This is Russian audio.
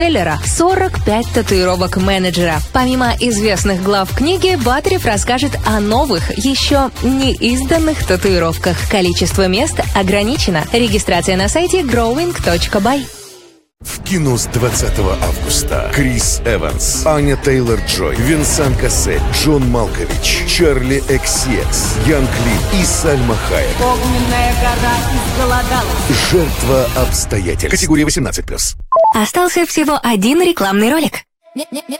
Тейлора, 45 татуировок менеджера. Помимо известных глав книги, Батарев расскажет о новых, еще не изданных татуировках. Количество мест ограничено. Регистрация на сайте growing.by. В кино с 20 августа Крис Эванс, Аня Тейлор-Джой, Винсан Кассель, Джон Малкович, Чарли XCX, Янг Ли и Сальма Хайек. Огненная гора изголодалась. Жертва обстоятельств. Категория 18+. Остался всего один рекламный ролик.